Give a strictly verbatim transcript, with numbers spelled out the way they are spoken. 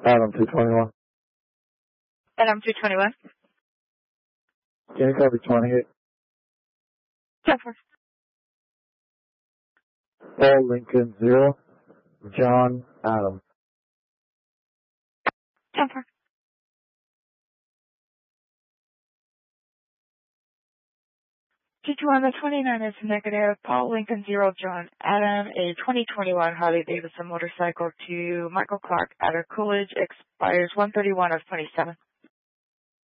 Adam two twenty-one. Adam two twenty-one. Can you copy twenty-eight? ten four. Paul Lincoln zero. John Adam. ten four. two two one, the twenty-nine is negative. Paul Lincoln zero. John Adam, a twenty twenty-one Harley Davidson motorcycle to Michael Clark at our Coolidge, expires one thirty-one of twenty-seven.